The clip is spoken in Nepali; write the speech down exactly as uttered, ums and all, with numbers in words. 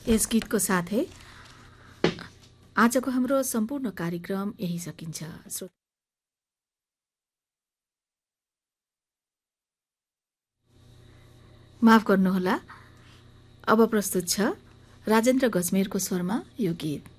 यस गीतको साथै आजको हाम्रो सम्पूर्ण कार्यक्रम यही सकिन्छ। माफ गर्नुहोला, अब प्रस्तुत छ राजेन्द्र गजमेरको स्वरमा यो गीत।